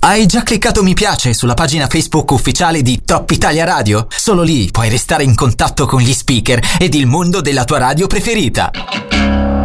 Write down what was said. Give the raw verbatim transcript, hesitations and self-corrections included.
Hai già cliccato mi piace sulla pagina Facebook ufficiale di Top Italia Radio? Solo lì puoi restare in contatto con gli speaker ed il mondo della tua radio preferita.